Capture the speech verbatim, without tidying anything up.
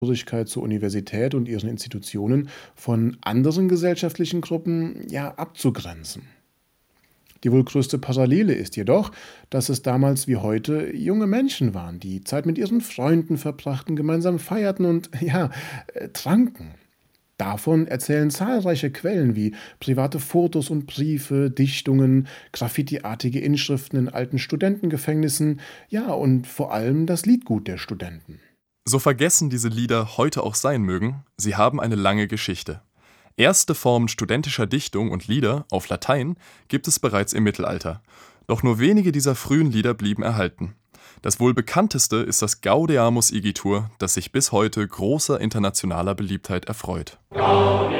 Zugehörigkeit zur Universität und ihren Institutionen von anderen gesellschaftlichen Gruppen ja abzugrenzen. Die wohl größte Parallele ist jedoch, dass es damals wie heute junge Menschen waren, die Zeit mit ihren Freunden verbrachten, gemeinsam feierten und ja, äh, tranken. Davon erzählen zahlreiche Quellen wie private Fotos und Briefe, Dichtungen, graffitiartige Inschriften in alten Studentengefängnissen, ja und vor allem das Liedgut der Studenten. So vergessen diese Lieder heute auch sein mögen, sie haben eine lange Geschichte. Erste Formen studentischer Dichtung und Lieder auf Latein gibt es bereits im Mittelalter. Doch nur wenige dieser frühen Lieder blieben erhalten. Das wohl bekannteste ist das Gaudeamus Igitur, das sich bis heute großer internationaler Beliebtheit erfreut.